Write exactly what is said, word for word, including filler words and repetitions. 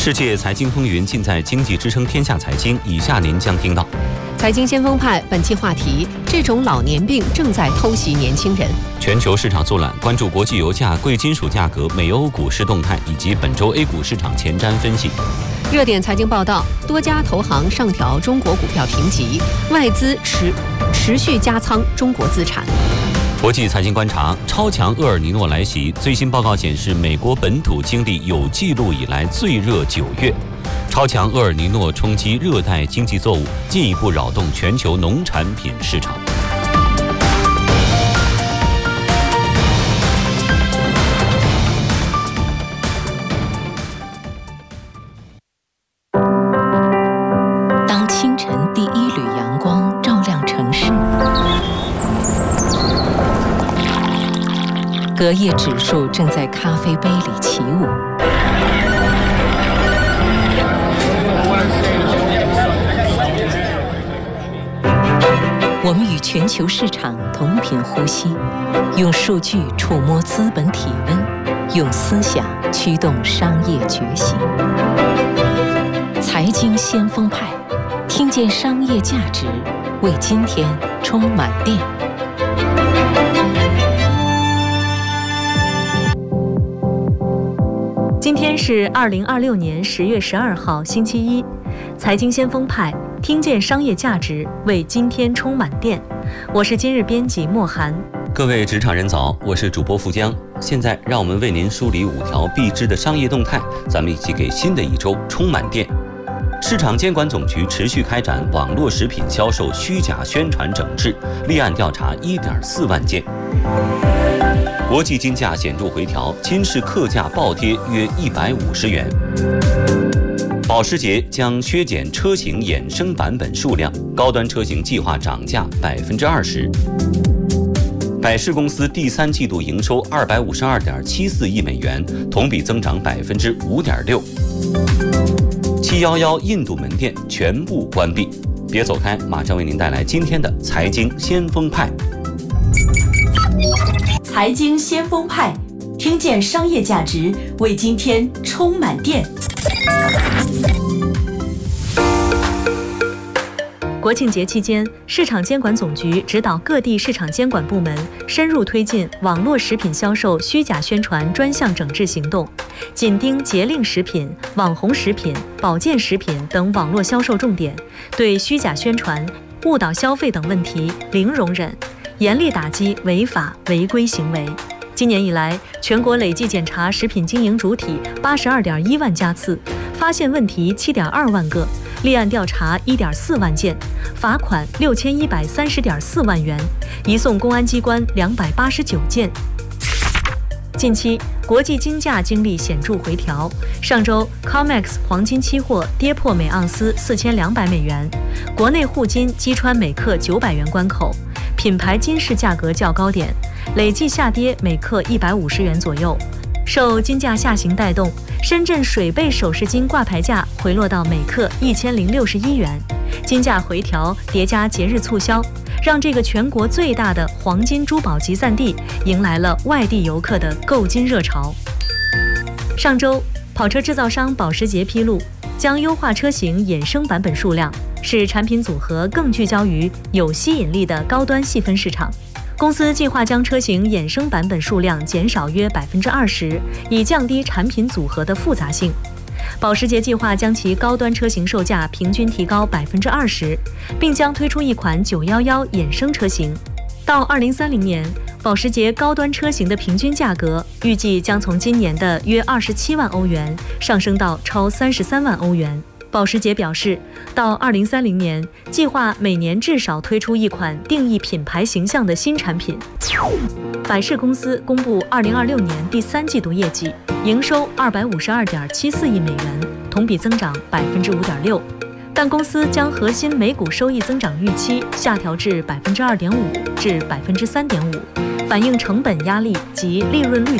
世界财经风云尽在经济之声天下财经，以下您将听到： 财经先锋派本期话题：这种老年病正在偷袭年轻人。 全球市场速览，关注国际油价、贵金属价格、美欧股市动态以及本周 A 股市场前瞻分析。 热点财经报道：多家投行上调中国股票评级，外资持持续加仓中国资产。 国际财经观察：超强厄尔尼诺来袭，最新报告显示，美国本土经历有记录以来最热九月。超强厄尔尼诺冲击热带经济作物，进一步扰动全球农产品市场。 当清晨第一缕阳光照亮城市，隔夜指数正在咖啡杯里起舞。我们与全球市场同频呼吸，用数据触摸资本体温，用思想驱动商业觉醒。财经先锋派，听见商业价值，为今天充满电。 今天是二零二六年十月十二号，星期一。财经先锋派，听见商业价值，为今天充满电。我是今日编辑莫涵。 各位职场人早，我是主播富江。现在让我们为您梳理五条必知的商业动态，咱们一起给新的一周充满电。市场监管总局持续开展网络食品销售虚假宣传整治，立案调查 一点四万件。国际金价显著回调，金市客价暴跌约一百五十元。保时捷将削减车型衍生版本数量，高端车型计划涨价百分之二十。百世公司第三季度营收二百五十二点七四亿美元，同比增长百分之五点六。七一一印度门店全部关闭。别走开，马上为您带来今天的财经先锋派。 财经先锋派，听见商业价值，为今天充满电。 国庆节期间，市场监管总局指导各地市场监管部门深入推进网络食品销售虚假宣传专项整治行动，紧盯节令食品、网红食品、保健食品等网络销售重点，对虚假宣传、误导消费等问题零容忍，严厉打击违法违规行为。今年以来，全国累计检查食品经营主体八十二点一万家次，发现问题七点二万个，立案调查一点四万件，罚款六千一百三十点四万元，移送公安机关两百八十九件。近期，国际金价经历显著回调，上周 C O M E X 黄金期货跌破每盎司四千两百美元，国内沪金击穿每克九百元关口，品牌金饰价格较高点，累计下跌每克一百五十元左右。受金价下行带动，深圳水贝首饰金挂牌价回落到每克一千零六十一元。金价回调叠加节日促销，让这个全国最大的黄金珠宝集散地迎来了外地游客的购金热潮。上周，跑车制造商保时捷披露，将优化车型衍生版本数量，使产品组合更聚焦于有吸引力的高端细分市场。公司计划将车型衍生版本数量减少约百分之二十，以降低产品组合的复杂性。保时捷计划将其高端车型售价平均提高百分之二十，并将推出一款九一一衍生车型。到二零三零年，保时捷高端车型的平均价格预计将从今年的约二十七万欧元上升到超三十三万欧元。保时捷表示，到二零三零年，计划每年至少推出一款定义品牌形象的新产品。百世公司公布二零二六年第三季度业绩，营收二百五十二点七四亿美元，同比增长百分之五点六，但公司将核心每股收益增长预期下调至百分之二点五至百分之三点五，反映成本压力及利润率